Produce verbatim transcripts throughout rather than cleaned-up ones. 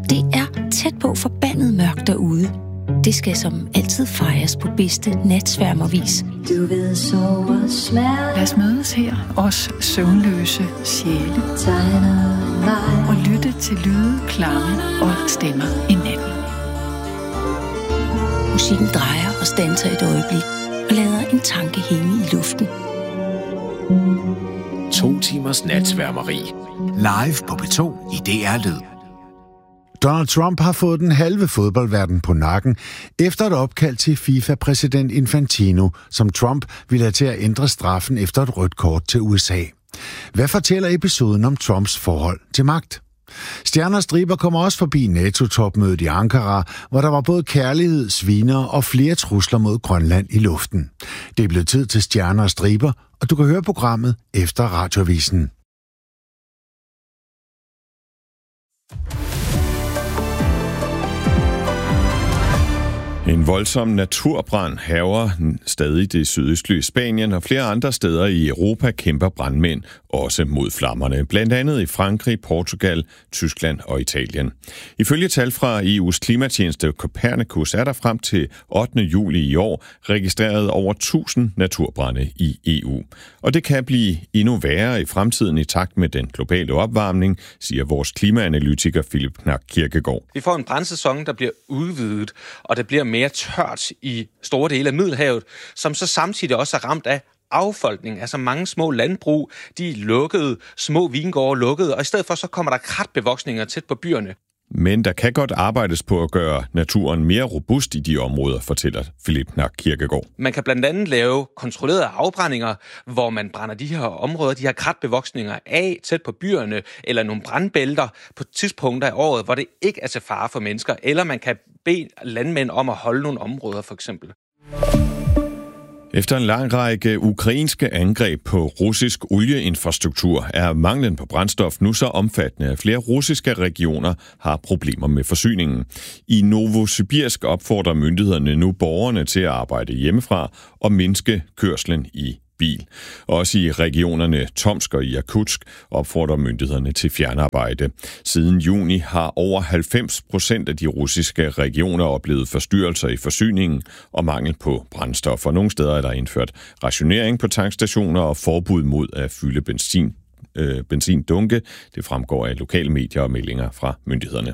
Det er tæt på forbandet mørkt derude. Det skal som altid fejres på bedste natsværmervis. Du ved sove smerte. Lad os mødes her, os søvnløse sjæle, og lytte til lyde, klange og stemmer i natten. Musikken drejer og standser et øjeblik og lader en tanke hænge i luften. To timers natsværmeri. Live på P to i D R Lyd. Donald Trump har fået den halve fodboldverden på nakken efter et opkald til FIFA-præsident Infantino, som Trump ville have til at ændre straffen efter et rødt kort til U S A. Hvad fortæller episoden om Trumps forhold til magt? Stjerner og striber kommer også forbi NATO-topmødet i Ankara, hvor der var både kærlighed, sviner og flere trusler mod Grønland i luften. Det er blevet tid til Stjerner og striber, og du kan høre programmet efter Radioavisen. En voldsom naturbrand hærger stadig det sydøstlige Spanien, og flere andre steder i Europa kæmper brandmænd også mod flammerne, blandt andet i Frankrig, Portugal, Tyskland og Italien. Ifølge tal fra E U's klimatjeneste Copernicus er der frem til ottende juli i år registreret over tusind naturbrande i E U. Og det kan blive endnu værre i fremtiden i takt med den globale opvarmning, siger vores klimaanalytiker Philip Knack Kirkegaard. Vi får en brandsæson, der bliver udvidet, og det bliver mere tørt i store dele af Middelhavet, som så samtidig også er ramt af affolkning. Altså mange små landbrug, de er lukkede, små vingårde lukkede, og i stedet for så kommer der kratbevoksninger tæt på byerne. Men der kan godt arbejdes på at gøre naturen mere robust i de områder, fortæller Philip Knack Kirkegaard. Man kan blandt andet lave kontrollerede afbrændinger, hvor man brænder de her områder, de her kratbevoksninger af tæt på byerne, eller nogle brandbælter på tidspunkter af året, hvor det ikke er til fare for mennesker, eller man kan bede landmænd om at holde nogle områder, for eksempel. Efter en lang række ukrainske angreb på russisk olieinfrastruktur er manglen på brændstof nu så omfattende, at flere russiske regioner har problemer med forsyningen. I Novosibirsk opfordrer myndighederne nu borgerne til at arbejde hjemmefra og mindske kørslen i bil. Også i regionerne Tomsk og Jakutsk opfordrer myndighederne til fjernarbejde. Siden juni har over halvfems procent af de russiske regioner oplevet forstyrrelser i forsyningen og mangel på brændstof. Og nogle steder er der indført rationering på tankstationer og forbud mod at fylde benzin, øh, benzindunke. Det fremgår af lokale medier og meldinger fra myndighederne.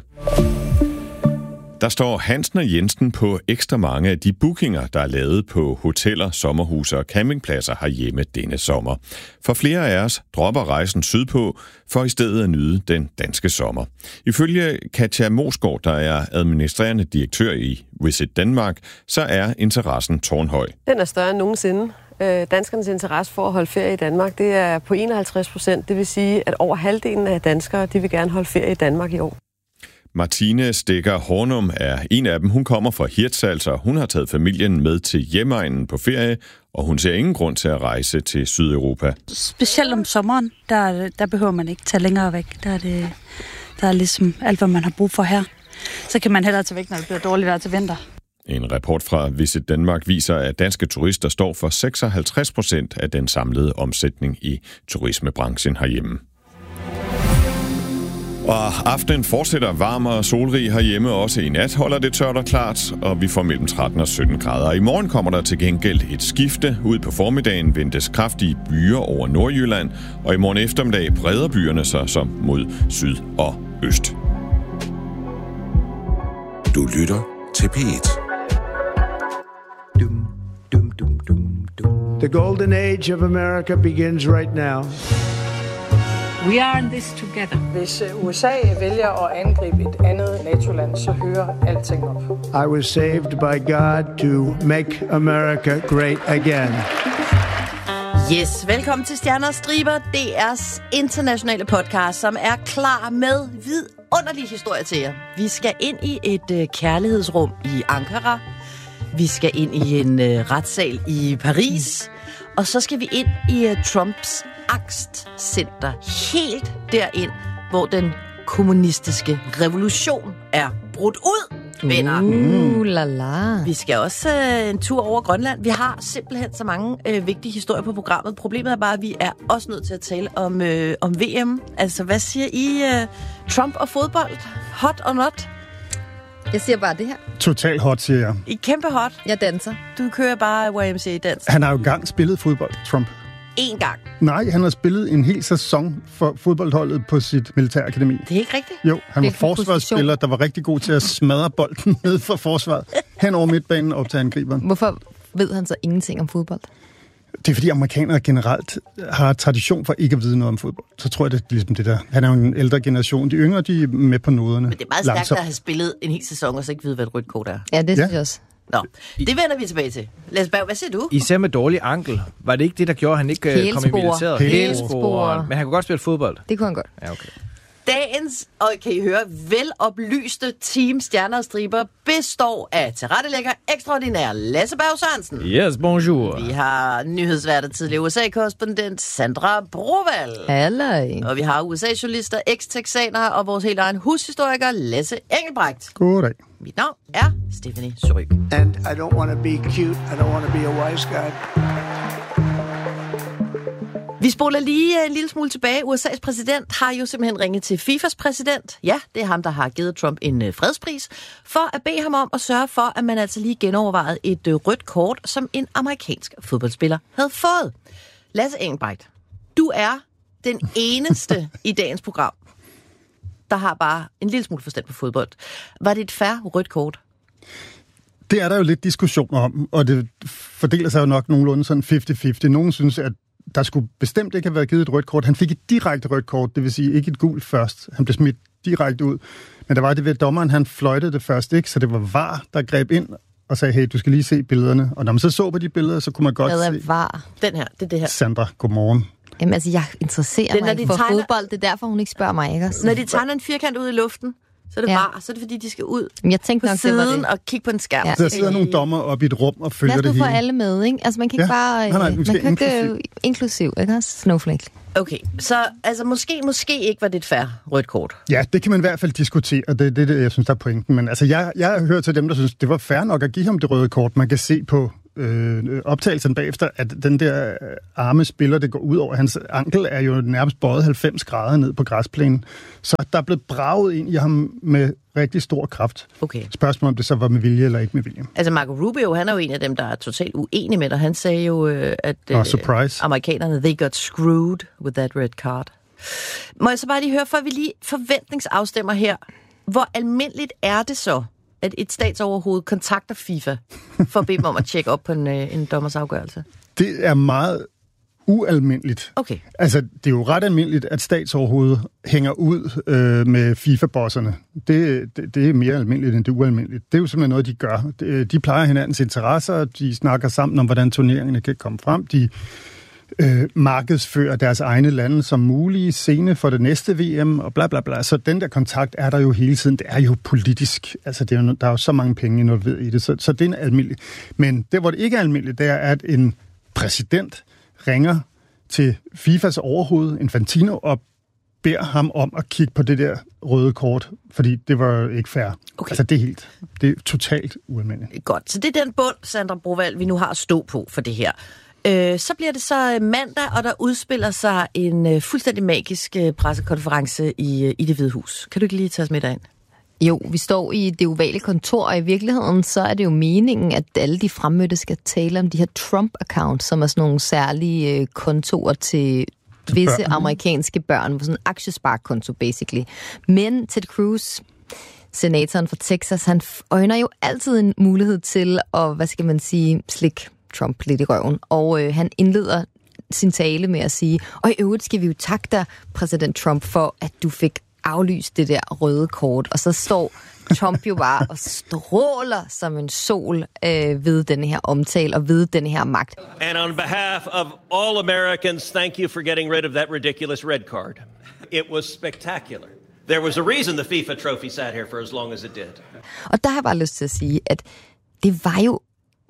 Der står Hansen og Jensen på ekstra mange af de bookinger, der er lavet på hoteller, sommerhuse og campingpladser herhjemme denne sommer. For flere af os dropper rejsen sydpå, for i stedet at nyde den danske sommer. Ifølge Katja Mosgaard, der er administrerende direktør i Visit Denmark, så er interessen tårnhøj. Den er større end nogensinde. Danskernes interesse for at holde ferie i Danmark, det er på enoghalvtreds procent. Det vil sige, at over halvdelen af danskere, de vil gerne holde ferie i Danmark i år. Martine Stikker Hornum er en af dem. Hun kommer fra Hirtshals, og hun har taget familien med til hjemegnen på ferie, og hun ser ingen grund til at rejse til Sydeuropa. Specielt om sommeren, der, der behøver man ikke tage længere væk. Der er, det, der er ligesom alt, hvad man har brug for her. Så kan man hellere tage væk, når det bliver dårligt vejr til vinter. En rapport fra Visit Danmark viser, at danske turister står for seksoghalvtreds procent af den samlede omsætning i turismebranchen herhjemme. Og aftenen fortsætter varm og solrig herhjemme. Også i nat holder det tørt og klart, og vi får mellem tretten og sytten grader. I morgen kommer der til gengæld et skifte. Ud på formiddagen ventes kraftige byer over Nordjylland, og i morgen eftermiddag breder byerne sig som mod syd og øst. Du lytter til P et. Dum, dum, dum, dum, dum. The golden age of America begins right now. We are in this together. Hvis U S A vælger at angribe et andet NATO-land, så hører alting op. I was saved by God to make America great again. Yes, velkommen til Stjerner og Striber, D R's internationale podcast, som er klar med vidunderlige historier til jer. Vi skal ind i et uh, kærlighedsrum i Ankara. Vi skal ind i en uh, retssal i Paris. Og så skal vi ind i uh, Trumps angstcenter, helt derind, hvor den kommunistiske revolution er brudt ud. Venner. Uh, la la. Vi skal også øh, en tur over Grønland. Vi har simpelthen så mange øh, vigtige historier på programmet. Problemet er bare, at vi er også nødt til at tale om, øh, om V M. Altså, hvad siger I? Øh, Trump og fodbold? Hot or not? Jeg siger bare det her. Total hot, siger jeg. I kæmpe hot. Jeg danser. Du kører bare Y M C A-dans. Han har jo engang spillet fodbold, Trump. En gang? Nej, han har spillet en hel sæson for fodboldholdet på sit militærakademi. Det er ikke rigtigt? Jo, han var forsvarsspiller, der var rigtig god til at smadre bolden ned fra forsvaret. Hen over midtbanen op til angriberen. Hvorfor ved han så ingenting om fodbold? Det er fordi amerikanere generelt har tradition for ikke at vide noget om fodbold. Så tror jeg, det er ligesom det der. Han er jo en ældre generation. De yngre, de er med på noderne. Men det er meget stærkt langsomt at have spillet en hel sæson, og så ikke vide, hvad et rødt kort er. Ja, det synes jeg også. Nå, det vender vi tilbage til. Lasse Berg, hvad siger du? Især med dårlig ankel. Var det ikke det, der gjorde, at han ikke Hælspore. kom i militæret? Hælspore. Men han kunne godt spille fodbold. Det kunne han godt. Ja, okay. Dagens, og kan I høre, veloplyste Team Stjerner og Striber består af tilrettelægger ekstraordinær Lasse Berg Sørensen. Yes, bonjour. Vi har nyhedsvært og tidligere U S A-korrespondent Sandra Broval. Halløj. Og vi har U S A-journalister, eks-texanere og vores helt egen hushistoriker Lasse Engelbrecht. Goddag. Mit navn er Stephanie Surryk. And I don't want to be cute. I don't want to be a wise guy. Vi spoler lige en lille smule tilbage. U S A's præsident har jo simpelthen ringet til FIFAs præsident. Ja, det er ham, der har givet Trump en fredspris, for at bede ham om at sørge for, at man altså lige genovervejede et rødt kort, som en amerikansk fodboldspiller havde fået. Lasse Engelbrecht, du er den eneste i dagens program, der har bare en lille smule forstand på fodbold. Var det et fair rødt kort? Det er der jo lidt diskussion om, og det fordeler sig jo nok nogenlunde sådan halvtreds halvtreds. Nogen synes, at der skulle bestemt ikke have været givet et rødt kort. Han fik et direkte rødt kort, det vil sige ikke et gult først. Han blev smidt direkte ud. Men der var det ved, at dommeren han fløjtede det først ikke, så det var V A R, der greb ind og sagde, hey, du skal lige se billederne. Og når man så så på de billeder, så kunne man godt Hvad er se... V A R? Den her, det er det her. Sandra, godmorgen. Jamen altså, jeg interesserer Den, mig ikke for tegner... fodbold. Det er derfor, hun ikke spørger mig, ikke? Altså. Når de tegner en firkant ud i luften, så er det ja. var, så er det fordi, de skal ud Men jeg tænkte på nok, siden det det. og kigge på en skærm. Ja. Så der sidder nogle dommer oppe i et rum og følger det hele. det hele. Lad os nu få alle med, ikke? Altså man kan ikke ja. bare... Nej, nej, man kan inklusiv. ikke inklusiv, ikke også? Snowflake. Okay, så altså måske, måske ikke var det et fair rødt kort. Ja, det kan man i hvert fald diskutere, og det er det, det, jeg synes, der er pointen. Men altså, jeg, jeg har hørt til dem, der synes, det var fair nok at give ham det røde kort. Man kan se på øh, optagelsen bagefter, at den der arme spiller, det går ud over. Hans ankel er jo nærmest bøjet halvfems grader ned på græsplænen. Så der er blevet braget ind i ham med rigtig stor kraft. Okay. Spørgsmålet om det så var med vilje eller ikke med vilje. Altså Marco Rubio, han er jo en af dem, der er totalt uenig med dig. Han sagde jo, at oh, surprise. amerikanerne, they got screwed with that red card. Må jeg så bare lige høre, for vi lige forventningsafstemmer her. Hvor almindeligt er det så, at et statsoverhoved kontakter FIFA for at bede dem om at tjekke op på en, en dommers afgørelse? Det er meget ualmindeligt. Okay. Altså, det er jo ret almindeligt, at statsoverhovedet hænger ud øh, med FIFA-bosserne. Det, det, det er mere almindeligt, end det er ualmindeligt. Det er jo simpelthen noget, de gør. De, de plejer hinandens interesser, de snakker sammen om, hvordan turneringerne kan komme frem. De øh, markedsfører deres egne lande som mulige scene for det næste V M, og bla bla bla. Så den der kontakt er der jo hele tiden. Det er jo politisk. Altså, det er jo, der er jo så mange penge involveret i det, så, så det er almindeligt. Men det, hvor det ikke er almindeligt, det er, at en præsident ringer til FIFAs overhoved, Infantino, og beder ham om at kigge på det der røde kort, fordi det var ikke fair. Okay. Altså, det er helt, det er totalt ualmindeligt. Godt, så det er den bund, Sandra Broval, vi nu har at stå på for det her. Øh, så bliver det så mandag, og der udspiller sig en øh, fuldstændig magisk øh, pressekonference i, øh, i Det Hvide Hus. Kan du ikke lige tage os med derind? Jo, vi står i det ovale kontor, og i virkeligheden så er det jo meningen, at alle de fremmødte skal tale om de her Trump-accounts, som er sådan nogle særlige kontoer til visse børn. amerikanske børn, sådan en aktiesparkkonto, basically. Men Ted Cruz, senatoren fra Texas, han øjner jo altid en mulighed til at, hvad skal man sige, slikke Trump lidt i røven. Og øh, han indleder sin tale med at sige, og i øvrigt skal vi jo takke dig, præsident Trump, for at du fik aflyst det der røde kort. Og så står Trump jo bare og stråler som en sol øh, ved den her omtale og ved den her magt. And on behalf of all Americans, thank you for getting rid of that ridiculous red card. It was spectacular. There was a reason the FIFA trophy sat here for as long as it did. Og der har jeg bare lyst til at sige, at det var jo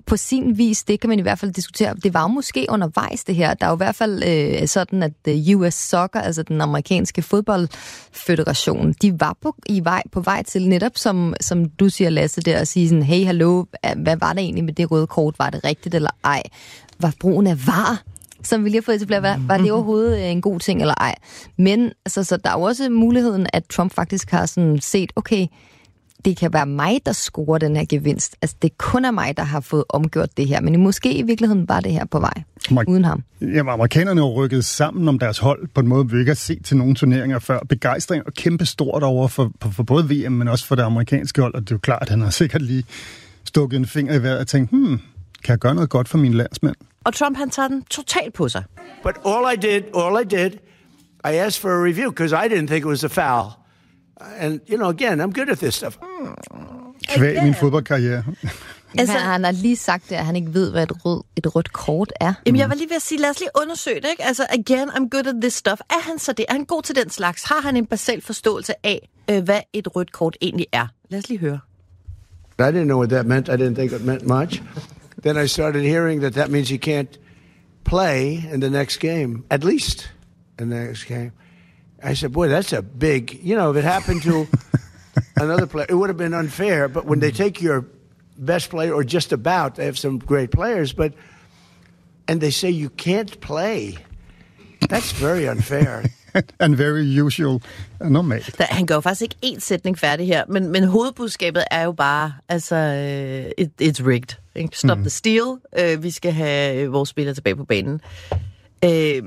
på sin vis, det kan man i hvert fald diskutere. Det var jo måske undervejs det her. Der er jo i hvert fald øh, sådan, at U S Soccer, altså den amerikanske fodboldfederation, de var på, i vej, på vej til netop, som, som du siger, Lasse, der, at sige sådan, hey, hallo, hvad var det egentlig med det røde kort? Var det rigtigt eller ej? Var brugen af V A R, som vi lige har fået etableret, var, var det overhovedet en god ting eller ej? Men altså, så der er jo også muligheden, at Trump faktisk har sådan set, okay, det kan være mig, der scorer den her gevinst. Altså, det kun er mig, der har fået omgjort det her. Men måske i virkeligheden var det her på vej, Amer- uden ham. Jamen, amerikanerne har rykket sammen om deres hold på en måde, vi ikke har set til nogle turneringer før. Begejstring og kæmpe stort over for, for, for både V M, men også for det amerikanske hold. Og det er jo klart, at han har sikkert lige stukket en finger i vejret og tænkt, hmm, kan jeg gøre noget godt for mine landsmænd? Og Trump, han tager den totalt på sig. But all I did, all I did, I asked for a review, because I didn't think it was a foul. And, you know, again, I'm good at this stuff. Kvæg min fodboldkarriere. Altså, han har lige sagt det, at han ikke ved, hvad et, rød, et rødt kort er. Jamen, jeg var lige ved at sige, lad os lige undersøge det, ikke? Altså, again, I'm good at this stuff. Er han så det? Er han god til den slags? Har han en basal forståelse af, øh, hvad et rødt kort egentlig er? Lad os lige høre. I didn't know what that meant. I didn't think it meant much. Then I started hearing that that means he can't play in the next game, at least in the next game. I said, boy, that's a big, you know, if it happened to another player, it would have been unfair. But when they take your best player, or just about, they have some great players, but, and they say you can't play, that's very unfair. And very usual. Normalt. Da, han gør jo faktisk ikke én sætning færdig her, men, men hovedbudskabet er jo bare, altså, it, it's rigged. Ikke? Stop mm. the steal. Uh, vi skal have vores spillere tilbage på banen. Uh,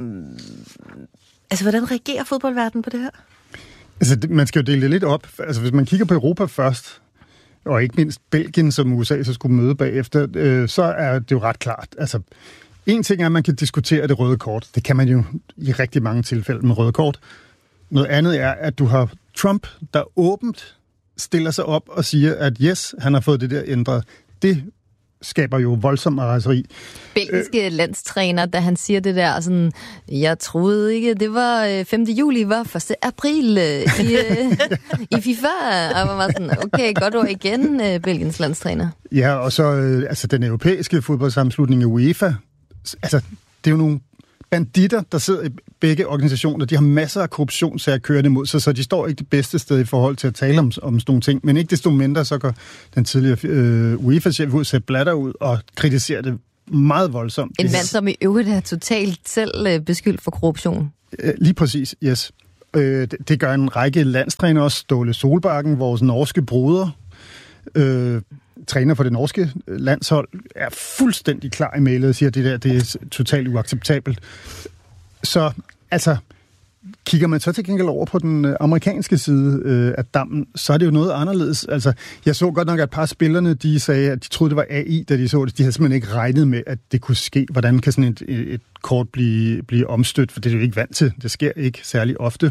altså, hvordan reagerer fodboldverdenen på det her? Altså, det, man skal jo dele det lidt op. Altså, hvis man kigger på Europa først, og ikke mindst Belgien, som U S A så skulle møde bagefter, øh, så er det jo ret klart. Altså, en ting er, at man kan diskutere det røde kort. Det kan man jo i rigtig mange tilfælde med røde kort. Noget andet er, at du har Trump, der åbent stiller sig op og siger, at yes, han har fået det der ændret. Det skaber jo voldsom raseri. Belgiske øh, landstræner, da han siger det der, sådan, jeg troede ikke, det var femte juli, var første april i, i FIFA, og man var sådan, okay, godt ord igen, Belgiens landstræner. Ja, og så altså den europæiske fodboldsammenslutning i UEFA, altså, det er jo nogle banditter, der sidder i begge organisationer. De har masser af korruptionssager kørende imod sig, så de står ikke det bedste sted i forhold til at tale om, om sådan nogle ting. Men ikke desto mindre, så går den tidligere øh, UEFA-chef ud, Sepp Blatter ud og kritiserer det meget voldsomt. En mand, som i øvrigt er totalt selv øh, beskyldt for korruption. Øh, lige præcis, yes. Øh, det, det gør en række landstræner også. Ståle Solbakken, vores norske broder, øh, træner for det norske landshold, er fuldstændig klar i mailet og siger, at det der det er totalt uacceptabelt. Så altså, kigger man så til gengæld over på den amerikanske side øh, af dammen, så er det jo noget anderledes. Altså, jeg så godt nok, at et par af spillerne, de sagde, at de troede, det var A I, da de så det. De havde simpelthen ikke regnet med, at det kunne ske. Hvordan kan sådan et, et, et kort blive, blive omstødt? For det er jo ikke vant til. Det sker ikke særlig ofte.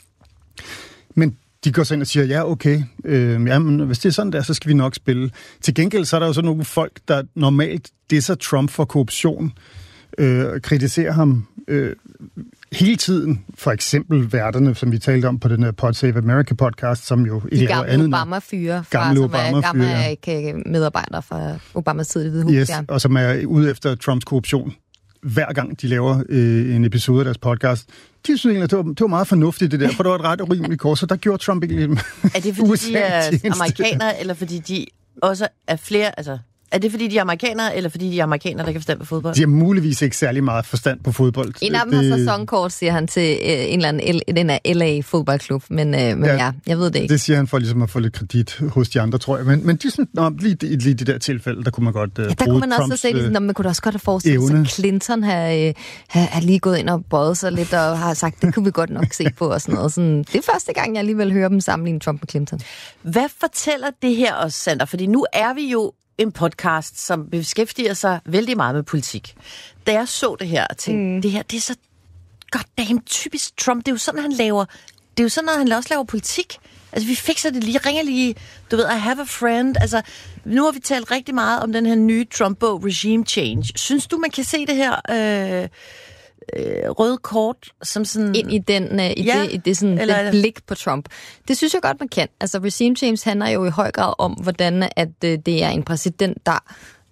Men de går så ind og siger, ja, okay, øh, jamen, hvis det er sådan der, så skal vi nok spille. Til gengæld så er der jo så nogle folk, der normalt disser Trump for korruption, øh, kritiserer ham øh, hele tiden. For eksempel værterne, som vi talte om på den her Pod Save America podcast, som jo ikke laver andet. De gamle Obama-fyre, gamle som Obama er gamle medarbejdere fra Obamas tid i Hvide Hus. Yes, ja. Og som er ude efter Trumps korruption. Hver gang de laver øh, en episode af deres podcast. De synes egentlig, at det var, det var meget fornuftigt, det der, for det var et ret urimeligt kort, så der gjorde Trump ikke lidt. Er det fordi, de er amerikanere, eller fordi de også er flere, altså, er det fordi, de er amerikanere, eller fordi de er amerikanere, der kan forstand på fodbold? De har muligvis ikke særlig meget forstand på fodbold. En af dem det... har sæsonkort, siger han til øh, en eller anden den her L A fodboldklub, men, øh, men ja, ja, jeg ved det ikke. Det siger han for ligesom at få lidt kredit hos de andre, tror jeg. Men, men de synes, nå, lige, lige det der tilfælde, der kunne man godt øh, ja, der kunne man Trumps, også se, ligesom, man kunne også godt have forestillet sig, at Clinton har, øh, har, har lige gået ind og bøjet sig lidt, og har sagt, det kunne vi godt nok se på, og sådan noget. Sådan, det er første gang, jeg alligevel hører dem sammenligne Trump og Clinton. Hvad fortæller det her også, Sander? Fordi nu er vi jo en podcast, som beskæftiger sig vældig meget med politik. Da jeg så det her og tænkte, mm. det her, det er så goddamn typisk Trump. Det er jo sådan, han laver, det er jo sådan, at han også laver politik. Altså, vi fikser det lige, ringer lige, du ved, I have a friend. Altså, nu har vi talt rigtig meget om den her nye Trump-bog, Regime Change. Synes du, man kan se det her øh, øh, røde kort som sådan... Ind i, den, øh, i ja, det, i det, sådan, eller... det blik på Trump. Det synes jeg godt, man kan. Altså, Regime Change handler jo i høj grad om, hvordan at øh, det er en præsident, der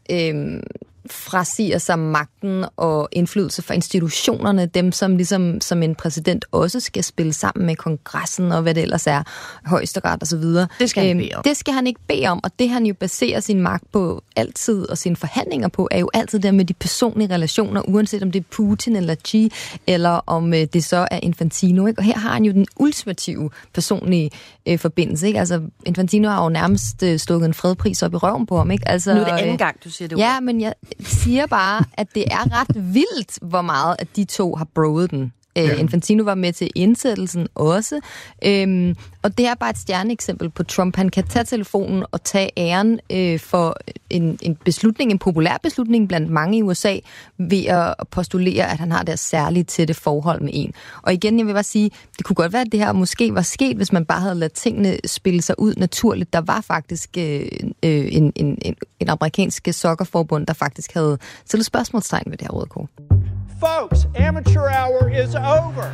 øh, frasiger sig magten og indflydelse fra institutionerne, dem som ligesom som en præsident også skal spille sammen med kongressen og hvad det ellers er, højesteret og så videre. Det skal han bede om. Det skal han ikke bede om, og det han jo baserer sin magt på altid, og sine forhandlinger på, er jo altid der med de personlige relationer, uanset om det er Putin eller Xi, eller om det så er Infantino, ikke? Og her har han jo den ultimative personlige øh, forbindelse, ikke? Altså, Infantino har jo nærmest øh, stukket en fredpris op i røven på ham, ikke? Altså, nu er det anden gang, du siger det. Ja, men jeg siger bare, at det er ret vildt, hvor meget at de to har broet den. Ja. Infantino var med til indsættelsen også. Øhm, og det er bare et stjerneeksempel på Trump. Han kan tage telefonen og tage æren øh, for en, en beslutning, en populær beslutning blandt mange i U S A, ved at postulere, at han har deres særligt tætte forhold med en. Og igen, jeg vil bare sige, det kunne godt være, at det her måske var sket, hvis man bare havde ladet tingene spille sig ud naturligt. Der var faktisk øh, øh, en, en, en, en amerikansk sokkerforbund, der faktisk havde stillet spørgsmålstegn ved det her røde kort. Folks, amateur hour is over.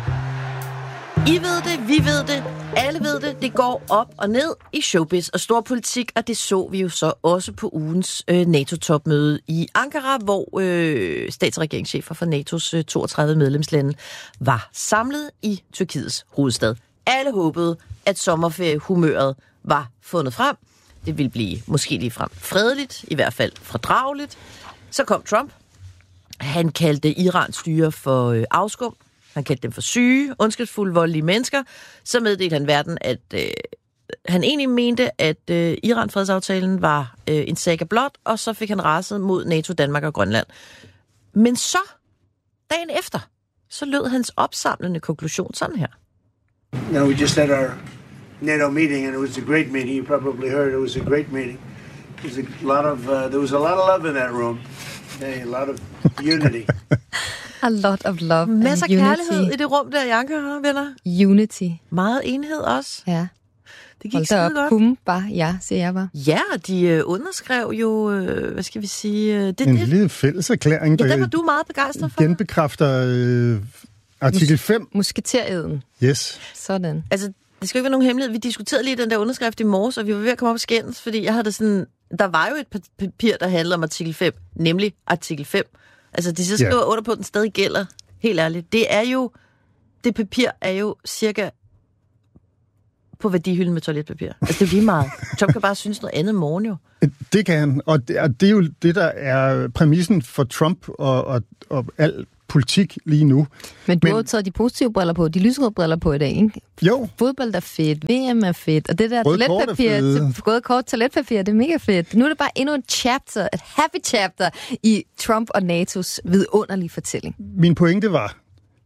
I ved det, vi ved det, alle ved det. Det går op og ned i showbiz og storpolitik, og det så vi jo så også på ugens øh, NATO-topmøde i Ankara, hvor øh, stats- og regeringschefer for NATO's øh, toogtredive medlemslande var samlet i Tyrkiets hovedstad. Alle håbede, at sommerferiehumøret var fundet frem. Det ville blive måske lige frem fredeligt, i hvert fald fordrageligt. Så kom Trump. Han kaldte Irans styre for øh, afskum. Han kaldte dem for syge, ondskabsfulde, voldelige mennesker. Så meddelte han verden, at øh, han egentlig mente, at øh, Iran-fredsaftalen var øh, en saga blot, og så fik han raset mod NATO, Danmark og Grønland. Men så, dagen efter, så lød hans opsamlende konklusion sådan her. Now, we just had our NATO meeting, and it was a great meeting. You probably heard it was a great meeting. There was a lot of, uh, there was a lot of love in that room. A lot of unity. A lot of love and Masser af unity. kærlighed i det rum der, Janka, venner. Unity. Meget enhed også. Ja. Det gik skide godt. Hum, bare ja, siger jeg bare. Ja, de øh, underskrev jo, øh, hvad skal vi sige... Øh, det, en det. lille fælleserklæring, ja, der den var du meget begejstret for. genbekræfter øh, artikel fem. Musketereden. Yes. Sådan. Altså, det skal ikke være nogen hemmelighed. Vi diskuterede lige den der underskrift i morges, og vi var ved at komme op og skændes, fordi jeg havde det sådan... Der var jo et papir, der handler om artikel fem, nemlig artikel fem. Altså, de så skriver yeah. under på, at den stadig gælder. Helt ærligt. Det er jo... Det papir er jo cirka på værdihylden med toiletpapir. Altså, det er jo lige meget. Trump kan bare synes noget andet morgen jo. Det kan han, og det, og det er jo det, der er præmissen for Trump og, og, og al politik lige nu. Men du Men, har jo taget de positive briller på, de lyserøde briller på i dag, ikke? Jo. Fodbold er fedt, V M er fedt, og det der toiletpapir, røde kort toiletpapir, det er mega fedt. Nu er det bare endnu et chapter, et happy chapter i Trump og NATO's vidunderlige fortælling. Min pointe var,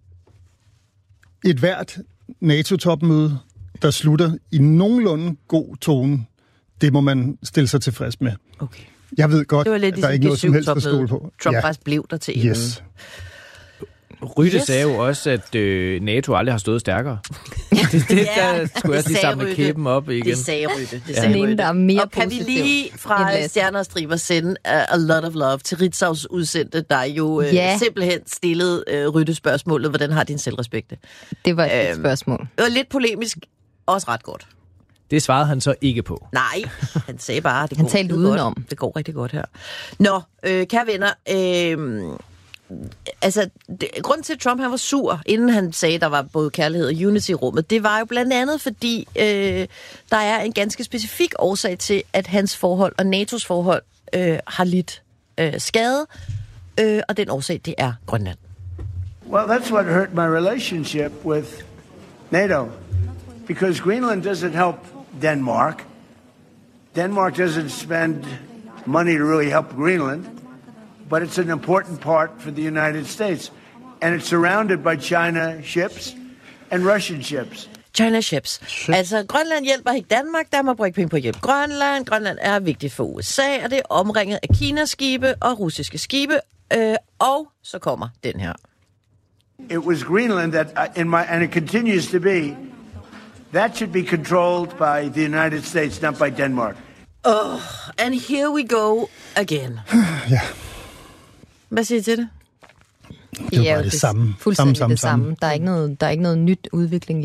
et hvert NATO-topmøde, der slutter i nogenlunde god tone, det må man stille sig tilfreds med. Okay. Jeg ved godt, det var lidt at der er ikke noget som helst at stole på. Trump ja. faktisk blev der til enden. Yes. Rytte yes. sagde jo også, at øh, NATO aldrig har stået stærkere. det, det, ja, der skulle jeg lige samle kæben op igen. Det sagde Rytte. Det ja. sagde Rytte. Der er mere og kan vi lige fra Stjerner og Striber sende uh, A Lot of Love til Ritzau's udsendte, der jo uh, ja. simpelthen stillede uh, Rytte spørgsmålet, hvordan har din selvrespekt? Det var et øhm, spørgsmål. Det var lidt polemisk, også ret godt. Det svarede han så ikke på. Nej, han sagde bare, det han går talte udenom. Godt. Det går rigtig godt her. Nå, øh, kære venner, øh, altså, det, grunden til, at Trump han var sur, inden han sagde, at der var både kærlighed og unity i rummet, det var jo blandt andet, fordi øh, der er en ganske specifik årsag til, at hans forhold og NATO's forhold øh, har lidt øh, skade, øh, og den årsag, det er Grønland. Well, that's what hurt my relationship with NATO, because Greenland doesn't help Denmark. Denmark doesn't spend money to really help Greenland, but it's an important part for the United States. And it's surrounded by China ships and Russian ships. China ships. Altså, Grønland hjælper ikke Danmark. Danmark bruger ikke penge på at hjælpe Grønland. Grønland er vigtigt for U S A, og det er omringet af Kinas skibe og russiske skibe. Øh, og så kommer den her. It was Greenland that, in my, and it continues to be, that should be controlled by the United States, not by Denmark. Oh, and here we go again. Ja. Hvad siger I til det? Det var ja, bare det, det samme. Fuldstændig samme, det samme. samme. Der er, ikke noget, der er ikke noget nyt udvikling i det.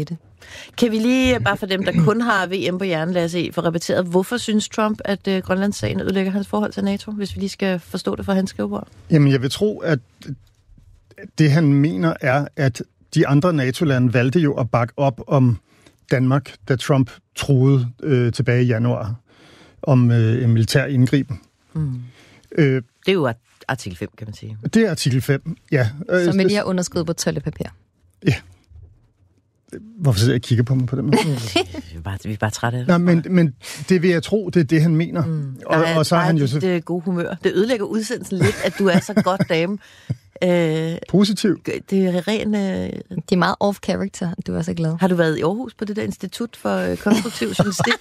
Kan vi lige, bare for dem, der kun har V M på hjernen, lad os se, for repeteret, hvorfor synes Trump, at øh, Grønlandssagen ødelægger hans forhold til NATO, hvis vi lige skal forstå det fra hans skrivebord? Jamen, jeg vil tro, at det, han mener, er, at de andre NATO-lande valgte jo at bakke op om Danmark, da Trump truede øh, tilbage i januar om øh, en militær indgriben. Mm. Øh, det er jo artikel fem, kan man sige. Det er artikel fem, ja. Som vi lige har underskrevet på toiletpapir. Ja. Hvorfor sidder jeg og kigger på mig på den måde? vi, er bare, vi er bare trætte af det. Nej, men, men det vil jeg tro, det er det, han mener. Mm. Og, er, og så er han jo så... Det er god humør. Det ødelægger udsendelsen lidt, at du er så godt dame. Øh, Positiv. Det er ren... Øh... Det er meget off-character, du er så glad. Har du været i Aarhus på det der institut for øh, konstruktiv journalistik?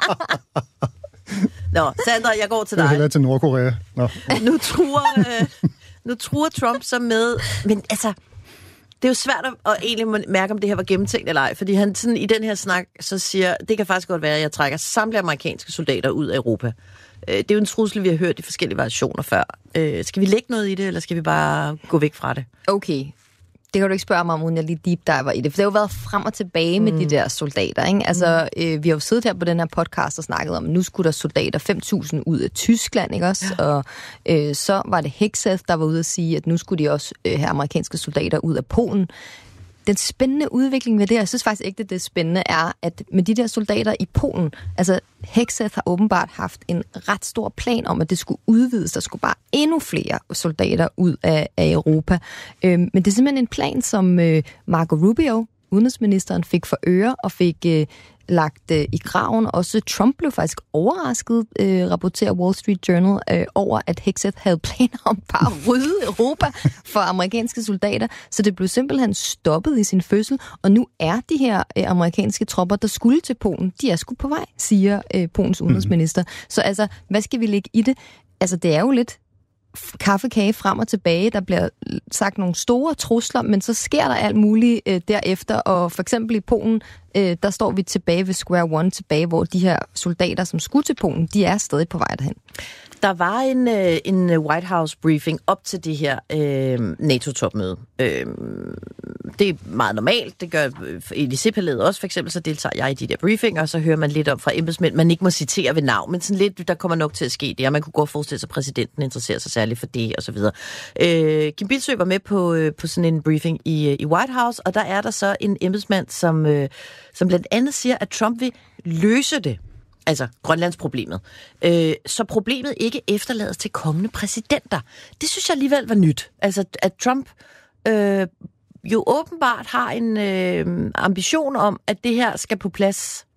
Nå, Sandra, jeg går til dig. Jeg hellere til Nordkorea. Nå. Nu truer, øh, nu truer Trump så med... Men altså... Det er jo svært at egentlig mærke, om det her var gennemtænkt eller ej, fordi han sådan i den her snak så siger, det kan faktisk godt være, at jeg trækker samtlige amerikanske soldater ud af Europa. Det er jo en trussel, vi har hørt i forskellige variationer før. Skal vi lægge noget i det, eller skal vi bare gå væk fra det? Okay. Det kan du ikke spørge mig om, uden jeg lige deep diver i det. For det har jo været frem og tilbage med mm. de der soldater. Ikke? Altså, øh, vi har jo siddet her på den her podcast og snakket om, nu skulle der soldater fem tusind ud af Tyskland, ikke også? Ja. Og øh, så var det Hegseth, der var ude at sige, at nu skulle de også øh, have amerikanske soldater ud af Polen. Den spændende udvikling ved det, jeg synes faktisk ikke, at det spændende er, at med de der soldater i Polen, altså Hegseth har åbenbart haft en ret stor plan om, at det skulle udvides. Der skulle bare endnu flere soldater ud af, af Europa. Øhm, men det er simpelthen en plan, som øh, Marco Rubio, udenrigsministeren, fik for øre og fik øh, lagt øh, i graven. Også Trump blev faktisk overrasket, øh, rapporterer Wall Street Journal, øh, over at Hegseth havde planer om bare at rydde Europa for amerikanske soldater. Så det blev simpelthen stoppet i sin fødsel. Og nu er de her øh, amerikanske tropper, der skulle til Polen, de er sgu på vej, siger øh, Polens udenrigsminister. Mm-hmm. Så altså, hvad skal vi lægge i det? Altså, det er jo lidt kaffekage frem og tilbage. Der bliver sagt nogle store trusler, men så sker der alt muligt øh, derefter, og for eksempel i Polen, øh, der står vi tilbage ved square one tilbage, hvor de her soldater, som skulle til Polen, de er stadig på vej derhen. Der var en, øh, en White House briefing op til det her øh, NATO-topmøde. Øh, det er meget normalt. Det gør i D C-palæet også. For eksempel så deltager jeg i de der briefinger, og så hører man lidt om fra embedsmænd, man ikke må citere ved navn, men sådan lidt, der kommer nok til at ske det, og man kunne godt forestille sig, at præsidenten interesserer sig særligt for det, og så videre. Øh, Kim Bildsøe var med på, øh, på sådan en briefing i, i White House, og der er der så en embedsmand, som, øh, som blandt andet siger, at Trump vil løse det. Altså Grønlandsproblemet. Øh, så problemet ikke efterlades til kommende præsidenter. Det synes jeg alligevel var nyt. Altså, at Trump øh, jo åbenbart har en øh, ambition om, at det her skal på plads